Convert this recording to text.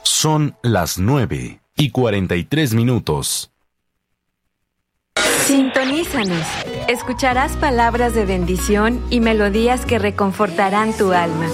Son las 9:43. Sintonízanos. Escucharás palabras de bendición y melodías que reconfortarán tu alma.